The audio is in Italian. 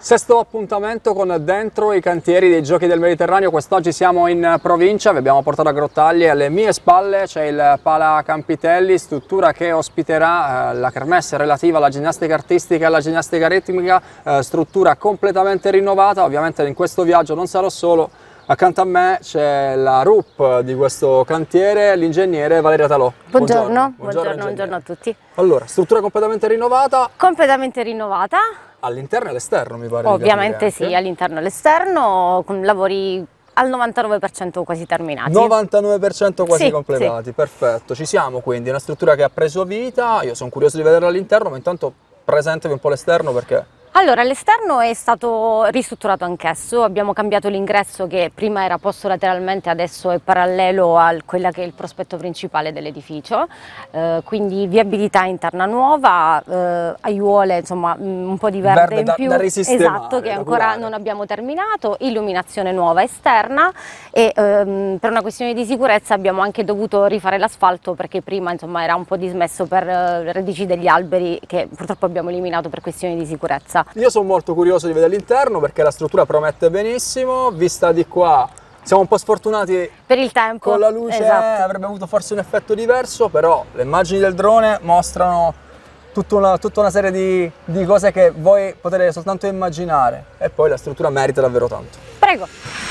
Sesto appuntamento con dentro i cantieri dei Giochi del Mediterraneo. Quest'oggi siamo in provincia, vi abbiamo portato a Grottaglie. Alle mie spalle c'è il Pala Campitelli, struttura che ospiterà la kermesse relativa alla ginnastica artistica e alla ginnastica ritmica, struttura completamente rinnovata. Ovviamente in questo viaggio non sarò solo, accanto a me c'è la RUP di questo cantiere, l'ingegnere Valeria Talò. Buongiorno a tutti. Allora, struttura completamente rinnovata. Completamente rinnovata. All'interno e all'esterno mi pare. Ovviamente sì, all'interno e all'esterno, con lavori al 99% quasi terminati. 99% quasi sì, completati, sì. Perfetto. Ci siamo quindi, una struttura che ha preso vita, io sono curioso di vederla all'interno, ma intanto presentevi un po' l'esterno perché... Allora, l'esterno è stato ristrutturato anch'esso, abbiamo cambiato l'ingresso che prima era posto lateralmente, adesso è parallelo a quella che è il prospetto principale dell'edificio, quindi viabilità interna nuova, aiuole, insomma un po' di verde in più, da risistemare, esatto, che ancora non abbiamo terminato, illuminazione nuova esterna e per una questione di sicurezza abbiamo anche dovuto rifare l'asfalto perché prima insomma era un po' dismesso per radici degli alberi che purtroppo abbiamo eliminato per questioni di sicurezza. Io sono molto curioso di vedere l'interno perché la struttura promette benissimo, vista di qua siamo un po' sfortunati per il tempo, con la luce, esatto. Avrebbe avuto forse un effetto diverso, però le immagini del drone mostrano tutta una serie di cose che voi potete soltanto immaginare e poi la struttura merita davvero tanto. Prego!